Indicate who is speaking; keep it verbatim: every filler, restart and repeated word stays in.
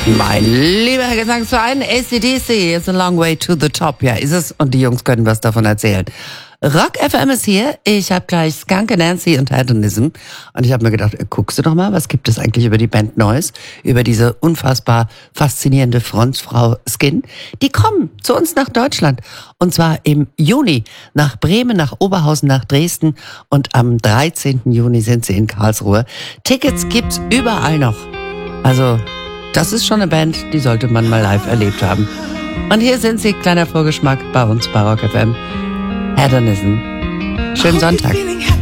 Speaker 1: Mein lieber Herr Gesangsverein, A C D C, it's a long way to the top. Ja, ist es. Und die Jungs können was davon erzählen. Rock F M ist hier. Ich habe gleich Skunk Anansie und Hedonism. Und ich habe mir gedacht, guckst du doch mal, was gibt es eigentlich über die Band Neues? Über diese unfassbar faszinierende Frontfrau Skin. Die kommen zu uns nach Deutschland. Und zwar im Juni nach Bremen, nach Oberhausen, nach Dresden. Und am dreizehnten Juni sind sie in Karlsruhe. Tickets gibt's überall noch. Also, das ist schon eine Band, die sollte man mal live erlebt haben. Und hier sind sie, kleiner Vorgeschmack bei uns bei Rock F M. Hedonism. Schönen Sonntag.